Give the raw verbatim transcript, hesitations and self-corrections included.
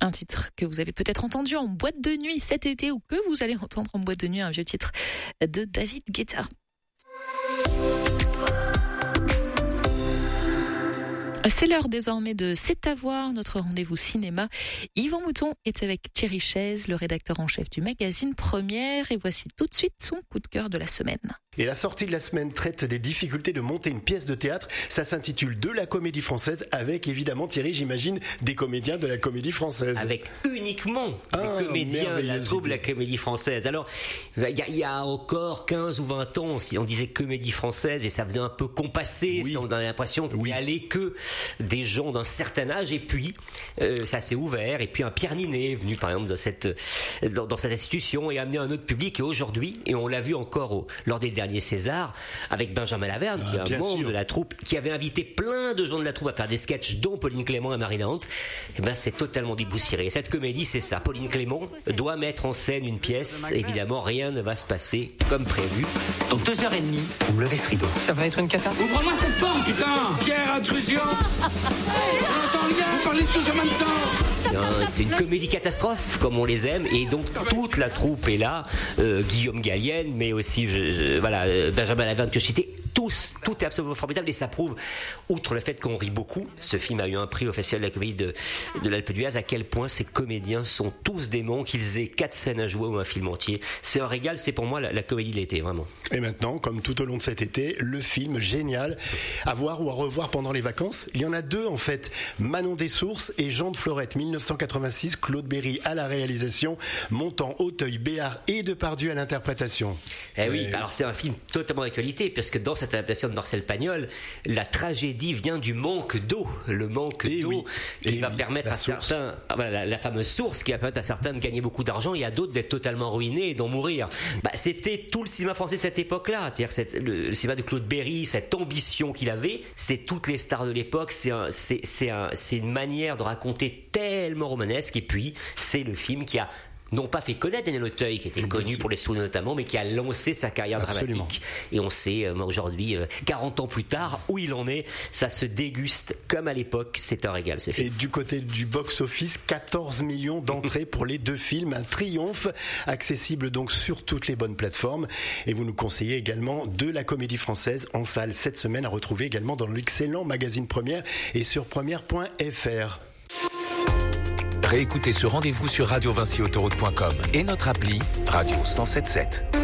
Un titre que vous avez peut-être entendu en boîte de nuit cet été ou que vous allez entendre en boîte de nuit, un vieux titre de David Guetta. C'est l'heure désormais de C'est à voir, notre rendez-vous cinéma. Yvan Mouton est avec Thierry Chaise, le rédacteur en chef du magazine Première, et voici tout de suite son coup de cœur de la semaine. Et la sortie de la semaine traite des difficultés de monter une pièce de théâtre. Ça s'intitule De la Comédie Française, avec évidemment, Thierry, j'imagine, des comédiens de la Comédie Française. Avec uniquement ah, des comédiens de la troupe de la Comédie Française. Alors, il y, y a encore quinze ou vingt ans, si on disait Comédie Française, et ça faisait un peu compassé, oui. Si on avait l'impression qu'il n'y oui. allait que des gens d'un certain âge, et puis euh, ça s'est ouvert, et puis un Pierre Ninet est venu par exemple dans cette, dans, dans cette institution et a amené un autre public, et aujourd'hui, et on l'a vu encore au, lors des derniers César, avec Benjamin Laverne, ah, qui est un membre sûr. de la troupe, qui avait invité plein de gens de la troupe à faire des sketchs, dont Pauline Clément et Marina Hans, et ben c'est totalement déboussiéré. Cette comédie, c'est ça. Pauline Clément doit mettre en scène une pièce, évidemment rien ne va se passer comme prévu. Dans deux heures et demie, vous me levez ce rideau. Ça va être une catastrophe. Ouvre-moi cette porte, putain. Pierre, intrusion. On entend rien, vous parlez tous en même temps. C'est, un, c'est une comédie catastrophe, comme on les aime, et donc toute la troupe est là, euh, Guillaume Gallienne, mais aussi, je, je, voilà, Benjamin Laverne que je citais, tous, tout est absolument formidable, et ça prouve, outre le fait qu'on rit beaucoup, ce film a eu un prix au Festival de la Comédie de, de l'Alpe d'Huez, à quel point ces comédiens sont tous démons, qu'ils aient quatre scènes à jouer ou un film entier. C'est un régal, c'est pour moi la, la comédie de l'été, vraiment. Et maintenant, comme tout au long de cet été, le film génial à voir ou à revoir pendant les vacances. Il y en a deux en fait, Manon Dessources et Jean de Florette, dix-neuf cent quatre-vingt-six, Claude Berry à la réalisation, Montand, Auteuil, Béard et Depardieu à l'interprétation. Eh oui, et... alors c'est un film totalement d'actualité, parce que dans cette adaptation de Marcel Pagnol, la tragédie vient du manque d'eau, le manque et d'eau oui. qui et va oui, permettre à source. certains, la, la fameuse source qui va permettre à certains de gagner beaucoup d'argent et à d'autres d'être totalement ruinés et d'en mourir. Bah, c'était tout le cinéma français de cette époque-là, c'est-à-dire cette, le, le cinéma de Claude Berry, cette ambition qu'il avait, c'est toutes les stars de l'époque, c'est, un, c'est, c'est, un, c'est une manière de raconter tellement romanesque, et puis c'est le film qui a non pas fait connaître Daniel Auteuil, qui était Bien connu sûr. pour les Stones notamment, mais qui a lancé sa carrière Absolument. dramatique. Et on sait euh, aujourd'hui, euh, quarante ans plus tard, où il en est. Ça se déguste comme à l'époque. C'est un régal, ce film. Et du côté du box-office, quatorze millions d'entrées pour les deux films. Un triomphe, accessible donc sur toutes les bonnes plateformes. Et vous nous conseillez également De la Comédie Française en salle cette semaine, à retrouver également dans l'excellent magazine Première et sur première point f r. Réécoutez ce rendez-vous sur radio vinci autoroute point com et notre appli Radio cent sept sept.